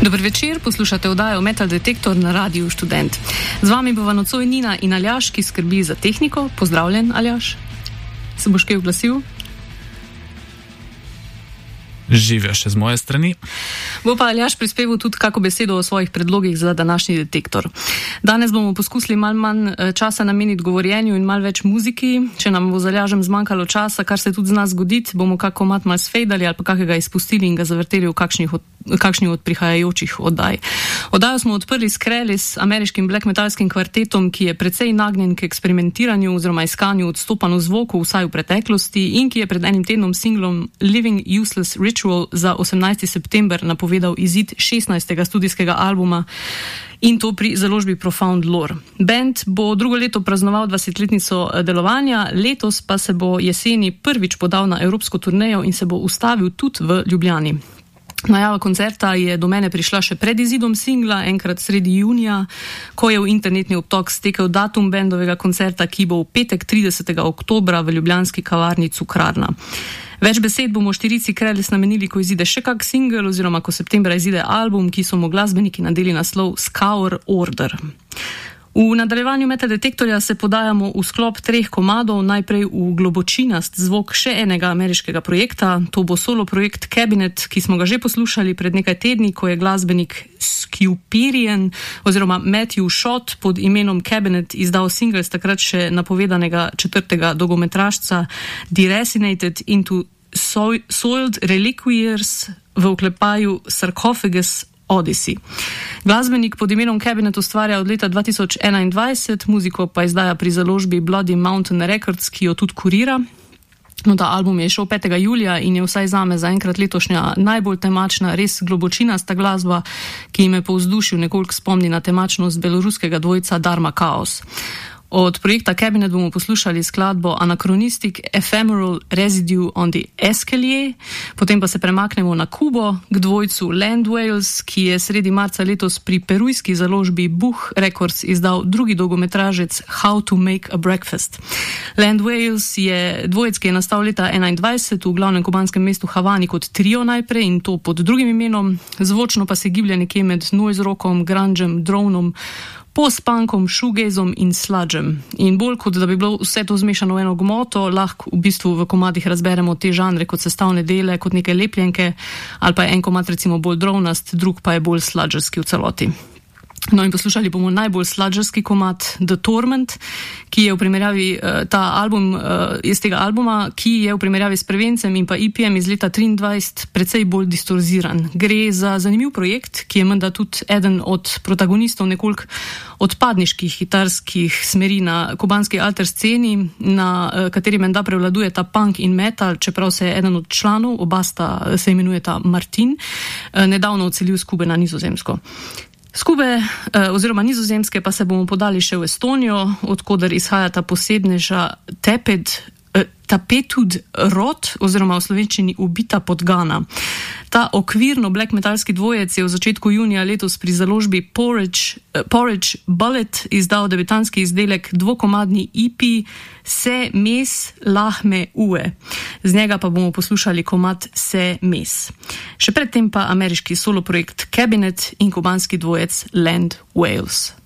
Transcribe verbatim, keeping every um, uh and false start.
Dober večer, poslušate oddajo Metal Detektor na Radiu Študent. Z vami bova nocoj Nina in Aljaž, ki skrbi za tehniko. Pozdravljen, Aljaž. Se boš kaj oglasil? Živijo še z moje strani. Bo pa Aljaž prispeval tudi kako besedo o svojih predlogih za današnji detektor. Danes bomo poskusili malo manj časa nameniti govorjenju in malo več muziki. Če nam bo z Aljažem zmanjkalo časa, kar se tudi z nas zgoditi, bomo kak komad malo sfejdali ali pa kakega izpustili in ga zavrteli v kakšnih od, kakšnih od prihajajočih oddaj. Oddajo smo odprli s Krellis, ameriškim black metalskim kvartetom, ki je precej nagnjen k eksperimentiranju oziroma iskanju odstopanj v zvoku, vsaj v preteklosti, in ki je pred enim tednom singlom Living Useless Ritual za osemnajsti september napovedal izid šestnajstega studijskega albuma, in to pri založbi Profound Lore. Band bo drugo leto praznoval dvajsetletnico delovanja, letos pa se bo jeseni prvič podal na evropsko turnejo in se bo ustavil tudi v Ljubljani. Najava koncerta je do mene prišla še pred izidom singla, enkrat sredi junija, ko je v internetni obtok stekel datum bendovega koncerta, ki bo v petek tridesetega oktobra v ljubljanski kavarni Cukrarna. Več besed bomo štirici Krellis namenili, ko izide še kak singel oziroma ko septembra izide album, ki so mu glasbeniki nadeli naslov Scour Order. V nadaljevanju Metal Detektorja se podajamo v sklop treh komadov, najprej v globočinast zvok še enega ameriškega projekta. To bo solo projekt Cabinet, ki smo ga že poslušali pred nekaj tedni, ko je glasbenik Skuperian oziroma Matthew Schott pod imenom Cabinet izdal singel z takrat še napovedanega četrtega dolgometražca Deracinated into Soiled Reliquaries, v oklepaju Sarcophagus Odyssey. Glasbenik pod imenom Cabinet ustvarja od leta dva tisoč enaindvajset, muziko pa izdaja pri založbi Bloody Mountain Records, ki jo tudi kurira. No, ta album je šel petega julija in je vsaj zame zaenkrat letošnja najbolj temačna, res globočinasta glasba, ki me po vzdušju nekoliko spomni na temačnost beloruskega dvojca Dharma Chaos. Od projekta Cabinet bomo poslušali skladbo Anachronistic Ephemeral Residue on the Escalier, potem pa se premaknemo na Kubo k dvojcu Land Whales, ki je sredi marca letos pri perujski založbi Buh Records izdal drugi dolgometražec How to Make a Breakfast. Land Whales je dvojec, ki je nastal leta enaindvajset v glavnem kubanskem mestu Havani kot trio najprej in to pod drugim imenom, zvočno pa se giblje nekje med noise rockom, grungem, dronom, post-punkom, shoegazom in sludgem. In bolj kot da bi bilo vse to zmešano v eno gmoto, lahko v bistvu v komadih razberemo te žanre kot sestavne dele, kot neke lepljenke, ali pa je en komad recimo bolj drovnast, drug pa je bolj sludgerski v celoti. No in poslušali bomo najbolj sludgerski komad The Torment, ki je v primerjavi ta album, iz tega albuma, ki je v primerjavi s Prevencem in pa E P-em iz leta triindvajset precej bolj distorziran. Gre za zanimiv projekt, ki je menda tudi eden od protagonistov nekoliko odpadniških kitarskih smeri na kubanski alter sceni, na kateri menda prevladuje ta punk in metal, čeprav se je eden od članov, oba sta se imenujeta Martin, nedavno odselil z Kube na Nizozemsko. Skube oziroma Nizozemske pa se bomo podali še v Estonijo, odkoder izhaja ta posebneža Teped, Tapetud Rot oziroma v slovenščini Ubita podgana. Ta okvirno black metalski dvojec je v začetku junija letos pri založbi Porridge, Porridge Bullet izdal debitanski izdelek dvokomadni E P Se mes lahme ue. Z njega pa bomo poslušali komad Se mes. Še predtem pa ameriški solo projekt Cabinet in kubanski dvojec Land Whales.